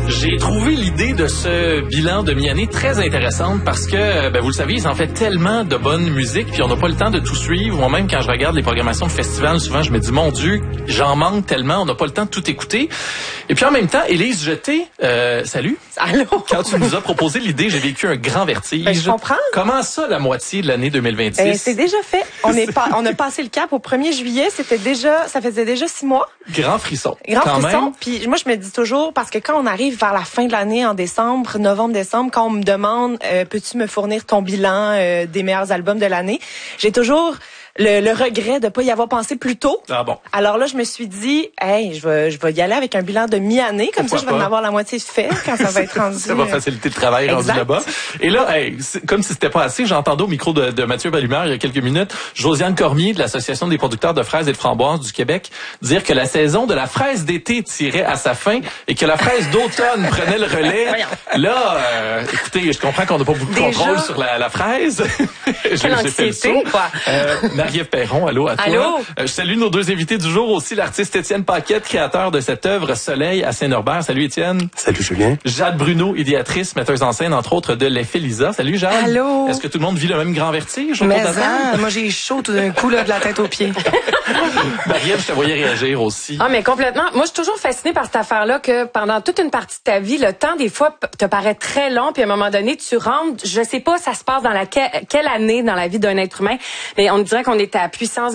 J'ai trouvé l'idée de ce bilan de mi-année très intéressante parce que, vous le savez, ils en fait tellement de bonne musique, puis on n'a pas le temps de tout suivre. Moi-même, quand je regarde les programmations de festivals, souvent, je me dis, mon Dieu, j'en manque tellement, on n'a pas le temps de tout écouter. Et puis en même temps, Élise Jeté, salut. Allô? Quand tu nous as proposé l'idée, j'ai vécu un grand vertige. Je comprends. Comment ça, la moitié de l'année 2026? C'est déjà fait. On a passé le cap au 1er juillet. Ça faisait déjà 6 mois. Grand frisson. Grand frisson. Puis moi, je me dis toujours, parce que quand on arrive vers la fin de l'année, en décembre, novembre-décembre, quand on me demande, peux-tu me fournir ton bilan des meilleurs albums de l'année, j'ai toujours le regret de pas y avoir pensé plus tôt. Ah bon. Alors là, je me suis dit, je vais y aller avec un bilan de mi-année, comme ça, je vais en avoir la moitié fait quand ça va être rendu. Ça va faciliter le travail rendu là-bas. Et là, comme si c'était pas assez, j'entendais au micro de Mathieu Ballumeur il y a quelques minutes, Josiane Cormier de l'Association des producteurs de fraises et de framboises du Québec dire que la saison de la fraise d'été tirait à sa fin et que la fraise d'automne prenait le relais. Là, écoutez, je comprends qu'on n'a pas beaucoup de contrôle sur la fraise. Quelle anxiété, quoi. Marie-Ève Perron, allô à toi. Allô. Je salue nos deux invités du jour, aussi l'artiste Étienne Paquette, créateur de cette œuvre Soleil à Saint-Norbert. Salut Étienne. Salut Julien. Jade Bruno, idéatrice, metteuse en scène, entre autres, de l'effet Lisa. Salut Jade. Allô. Est-ce que tout le monde vit le même grand vertige? Mais moi j'ai chaud tout d'un coup, là, de la tête aux pieds. Marie-Ève, je te voyais réagir aussi. Ah, mais complètement. Moi, je suis toujours fascinée par cette affaire-là que pendant toute une partie de ta vie, le temps, des fois, te paraît très long, puis à un moment donné, tu rentres, je sais pas, ça se passe dans quelle année dans la vie d'un être humain, mais on dirait qu'on est à puissance